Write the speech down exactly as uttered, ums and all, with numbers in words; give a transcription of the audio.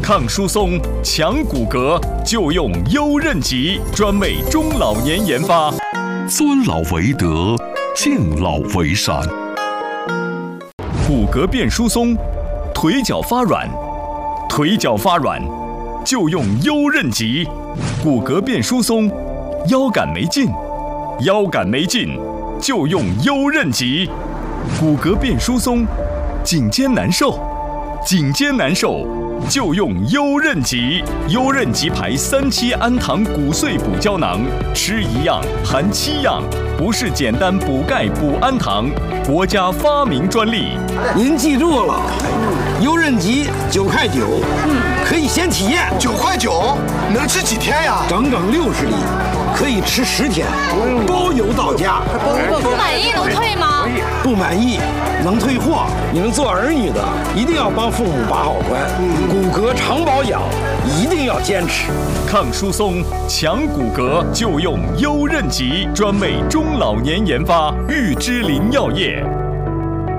抗疏松、强骨骼，就用优韧极，专为中老年研发。 尊老为德，敬老为善。 骨骼变疏松，腿脚发软，腿脚发软，就用优韧极。骨骼变疏松，腰杆没劲，腰杆没劲，就用优韧极。骨骼变疏松，颈肩难受，颈肩难受，就用优韧极。优韧极牌三七氨糖骨碎补胶囊，吃一样含七样，不是简单补钙补氨糖，国家发明专利。 您记住了，优韧极九块九，可以先体验。 九块九能吃几天呀？ 整整六十粒，可以吃十天，包邮到家。 不满意能退吗？ 不满意能退货。你们做儿女的一定要帮父母把好关，骨骼常保养一定要坚持。 抗疏松、强骨骼，就用优韧极，专为中老年研发，玉芝林药业。